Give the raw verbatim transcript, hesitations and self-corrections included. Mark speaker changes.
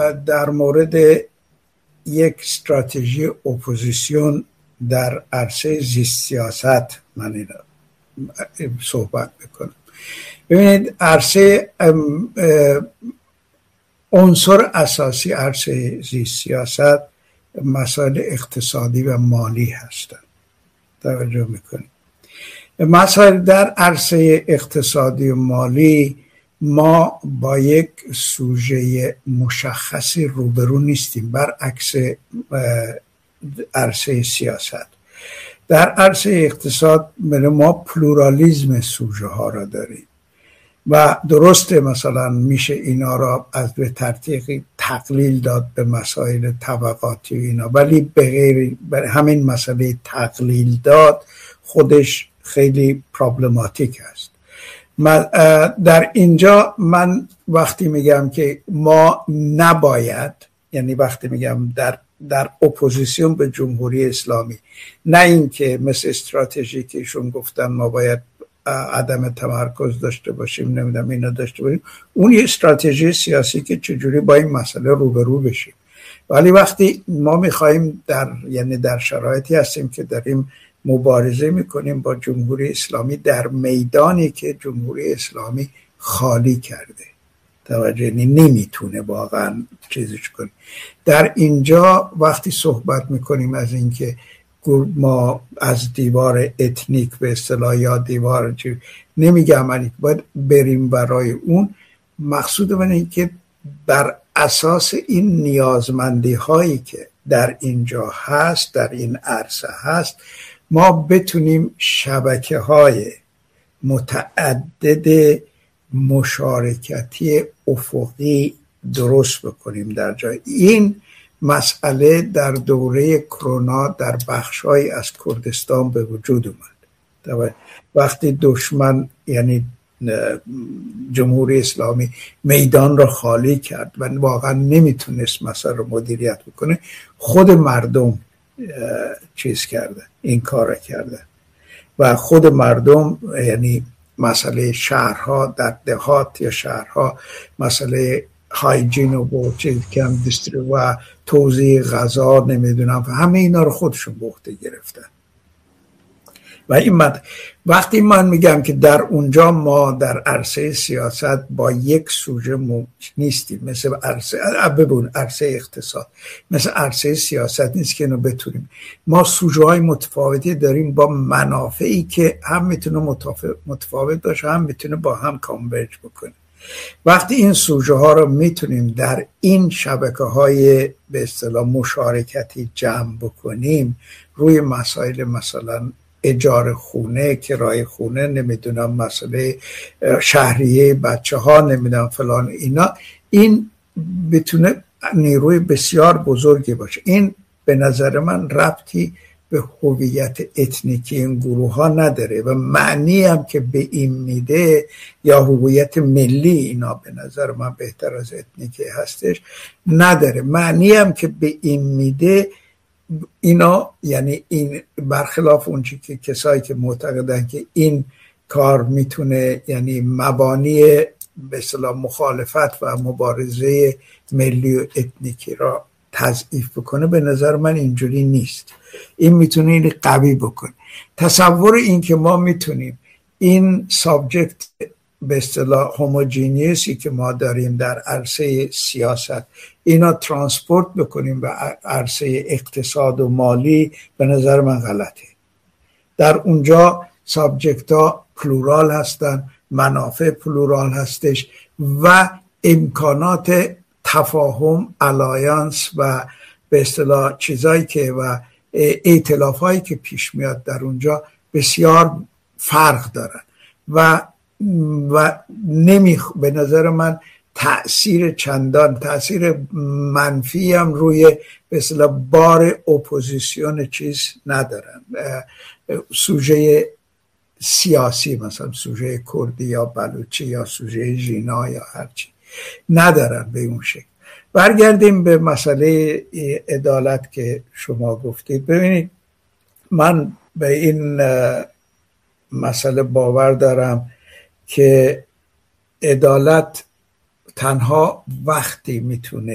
Speaker 1: در مورد یک استراتژی اپوزیسیون در عرصه زیست سیاست من اینا صحبت میکنم. ببینید عرصه عنصر اساسی عرصه زیست سیاست مسائل اقتصادی و مالی هستند. توجه میکنید مسائل در عرصه اقتصادی و مالی ما با یک سوژه مشخصی روبرو نیستیم، برعکس عرصه سیاست. در عرصه اقتصاد ما پلورالیزم سوژه ها را داریم و درسته مثلا میشه اینا را از به ترتیبی تقلیل داد به مسائل طبقاتی و اینا، ولی به غیر همین مسئله تقلیل داد خودش خیلی پرابلماتیک است. در اینجا من وقتی میگم که ما نباید، یعنی وقتی میگم در در اپوزیسیون به جمهوری اسلامی، نه اینکه مثل استراتژی که ایشون گفتن ما باید عدم تمرکز داشته باشیم، نمیدونم اینا داشته باشیم، اون یه استراتژی سیاسی که چجوری با این مسئله روبرو بشیم. ولی وقتی ما میخوایم در یعنی در شرایطی هستیم که داریم مبارزه میکنیم با جمهوری اسلامی در میدانی که جمهوری اسلامی خالی کرده، توجه نمیتونه واقعا چیزش کنه. در اینجا وقتی صحبت میکنیم از اینکه ما از دیوار اتنیک به اصطلاح یا دیوار چی نمیگم، ولی باید بریم برای اون، مقصود من اینه که بر اساس این نیازمندی هایی که در اینجا هست، در این عرصه هست، ما بتونیم شبکه های متعدد مشارکتی افقی درست بکنیم در جای. این مسئله در دوره کرونا در بخش‌های از کردستان به وجود اومد. وقتی دشمن یعنی جمهوری اسلامی میدان را خالی کرد و واقعا نمیتونست مسئله رو مدیریت بکنه، خود مردم چیز کرده، این کار را کرده و خود مردم یعنی مسئله شهرها در دهات یا شهرها مسئله هایجین و چیز کم دستری و توزیع غذا نمیدونم همه اینا رو خودشون به عهده گرفتن. و این مد... وقتی من میگم که در اونجا ما در عرصه سیاست با یک سوژه م... نیستیم، مثل عرصه ببون عرصه اقتصاد مثل عرصه سیاست نیست که اینو بتونیم. ما سوژه های متفاوتی داریم با منافعی که هم میتونه متفاوت, متفاوت باشه، هم میتونه با هم کانورج بکنه. وقتی این سوژه ها رو میتونیم در این شبکه های به اصطلاح مشارکتی جمع بکنیم روی مسائل مثلا اجاره خونه، کرایه خونه، نمیدونم مسئله شهریه بچه ها، نمیدونم فلان اینا، این بتونه نیروی بسیار بزرگی باشه. این به نظر من ربطی به هویت اتنیکی این گروه ها نداره و معنی هم که به این میده یا هویت ملی، اینا به نظر من بهتر از اتنیکی هستش، نداره. معنی هم که به این میده اینا یعنی این برخلاف اون چی که کسایی که معتقدن که این کار میتونه یعنی مبانی به اصطلاح مخالفت و مبارزه ملی و اتنیکی را تضعیف بکنه، به نظر من اینجوری نیست. این میتونه این قوی بکنه. تصور این که ما میتونیم این سابجکت به اصطلاح هوموجینیوسی که ما داریم در عرصه سیاست اینا ترانسپورت بکنیم به عرصه اقتصاد و مالی، به نظر من غلطه. در اونجا سابجکت ها پلورال هستن، منافع پلورال هستش و امکانات تفاهم، الایانس و به اصطلاح چیزایی که و ائتلاف هایی که پیش میاد در اونجا بسیار فرق دارن و و نمیخ به نظر من تأثیر چندان تأثیر منفی هم روی به اصطلاح بار اپوزیسیون چیز ندارن. سوژه سیاسی مثلا سوژه کردی یا بلوچی یا سوژه ژینا یا هرچی ندارن به اون شکل. برگردیم به مسئله عدالت که شما گفتید. ببینید من به این مسئله باور دارم که عدالت تنها وقتی میتونه